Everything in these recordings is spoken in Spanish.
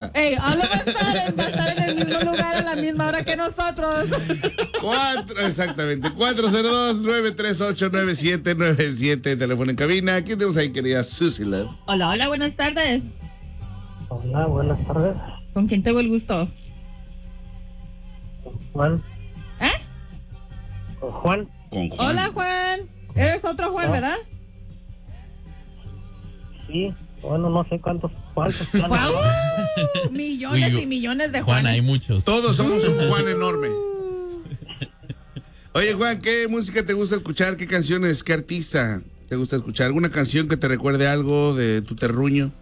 Ey, Alo va a estar en el mismo lugar a la misma hora que nosotros. Exactamente. 402-938-9797. Teléfono en cabina. ¿Quién tenemos ahí, querida Susie Love? Hola, buenas tardes. Hola, buenas tardes. ¿Con quién tengo el gusto? Juan. ¿Eh? Con Juan. Con Juan. Hola, Juan. Eres otro Juan, ¿verdad? Sí. Bueno, no sé cuántos. ¡Guau! Millones y millones de Juan, Juan. hay muchos. Todos somos un Juan enorme. Oye, Juan, ¿qué música te gusta escuchar? ¿Qué canciones? ¿Qué artista te gusta escuchar? ¿Alguna canción que te recuerde algo de tu terruño?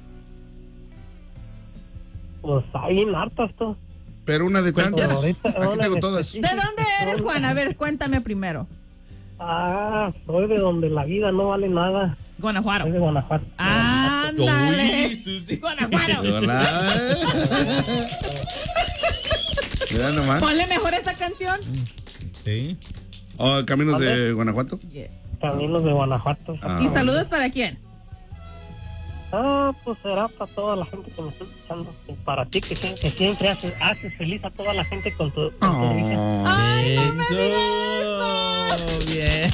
Pues hay en hartas tú. Pero una de tantas. Aquí tengo todas. ¿De dónde eres, Juan? A ver, cuéntame primero. Soy de donde la vida no vale nada. Guanajuato. Soy de Guanajuato. ¡Ándale! Uy, Susi. Guanajuato. Hola. Mira nomás. Ponle mejor esta canción. Sí. Oh, Caminos de Guanajuato. Yes. Caminos de Guanajuato. ¿Y saludos para quién? Pues será para toda la gente que me está escuchando. Y para ti que siempre haces feliz a toda la gente con tu risa. ¡Ay, no me Eso. digas Bien.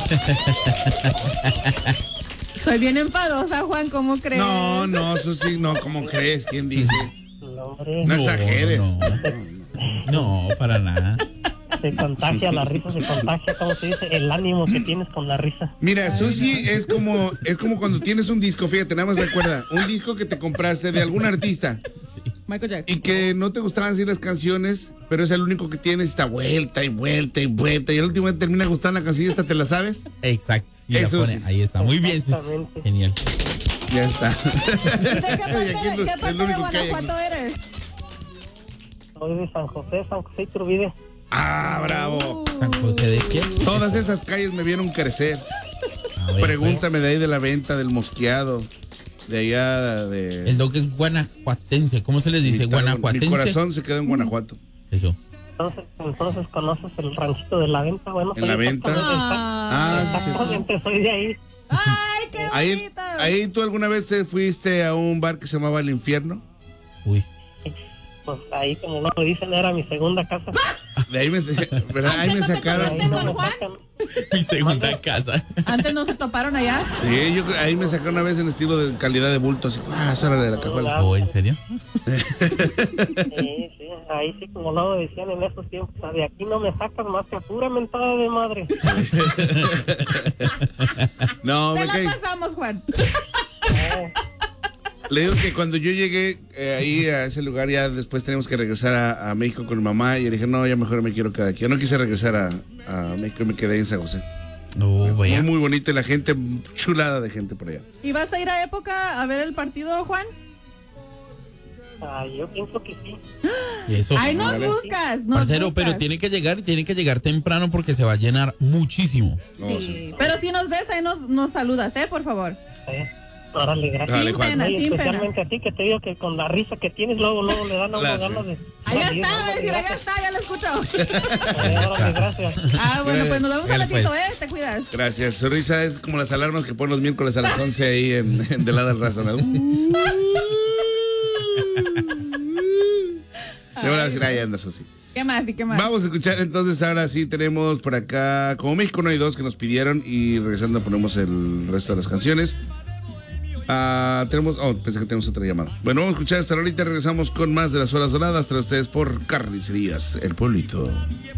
Soy bien enfadosa, Juan, ¿cómo crees? No, Susi, no, ¿cómo crees? ¿Quién dice? No, hombre. No exageres. No, para nada. Se contagia la risa, se contagia, ¿cómo se dice? El ánimo que tienes con la risa. Mira, Susi es como cuando tienes un disco, fíjate, nada más recuerda, un disco que te compraste de algún artista Michael Jackson. y que no te gustaban así las canciones, pero es el único que tienes, está vuelta y vuelta y vuelta, y al último te termina gustando la canción y esta te la sabes. Exacto. Y Eso la pone. sí. Ahí está. Muy bien, Susi. Exactamente. Genial. Ya está. ¿De qué Y aquí parte, es lo único que hay aquí. Guanajuato eres? Soy de San José Iturbide. Ah, bravo. ¿San José de quién? Todas esas calles me vieron crecer. A ver, Pregúntame de ahí de la venta, del mosqueado, de allá de... pues. El doc es guanajuatense. ¿Cómo se les dice? Mi Guanajuatense. corazón se quedó en Guanajuato. Eso. Entonces conoces el ranchito de la venta. Bueno, ¿En la venta? Exactamente, soy de ahí. ¡Ay, qué bonito! Ahí tú alguna vez fuiste a un bar que se llamaba El Infierno. Uy. Pues ahí, como no lo dicen, era mi segunda casa. De ahí ¿verdad? Ahí me sacaron. Ahí no me sacan. Mi segunda casa. ¿Antes no se toparon allá? Sí, ahí me sacaron una vez en estilo de calidad de bulto, así, sale de la cajuela. ¿Oh, en serio? Sí, ahí sí, como lo decían en esos tiempos, de aquí no me sacas más que a pura mentada de madre. No, Te me la caí. pasamos, Juan. Le digo que cuando yo llegué ahí a ese lugar, ya después tenemos que regresar a México con mi mamá. Y yo dije, no, ya mejor me quiero quedar aquí. Yo no quise regresar a México y me quedé en San José. No, vaya. Muy bonito y la gente, chulada de gente por allá. ¿Y vas a ir a época a ver el partido, Juan? Yo pienso que sí. Y eso. ¡Ay, nos Vale. buscas! Nos Parcero, buscas. pero tiene que llegar temprano porque se va a llenar muchísimo. No, Sí, pero si nos ves, ahí nos saludas, por favor. Órale, gracias. Dale, Sin Juan. pena, Oye, sin pena. especialmente a ti, que te digo que con la risa que tienes, luego le dan a uno ganas de... Allá Sí, está, va a órale, decir, allá gracias. está, ya lo escucho. Órale, gracias. Bueno, pues nos vemos al Dale, ratito, pues. te cuidas. Gracias. Su risa es como las alarmas que ponen los miércoles a las 11 ahí en Delada del Razo, ¿no? Te voy a decir, ahí andas así. ¿Qué más y qué más? Vamos a escuchar entonces, ahora sí tenemos por acá, como México no hay dos que nos pidieron y regresando ponemos el resto de las canciones. Pensé que tenemos otra llamada. Bueno, vamos a escuchar esta rolita, regresamos con más de las horas doradas, tras ustedes por Carnicerías El Pueblito.